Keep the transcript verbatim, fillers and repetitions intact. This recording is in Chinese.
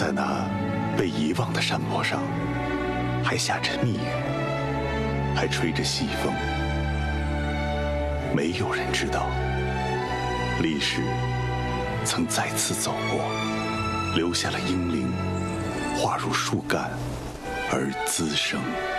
在那被遗忘的山坡上，还下着密雨，还吹着西风。没有人知道，历史曾再次走过，留下了英灵，化入树干而滋生。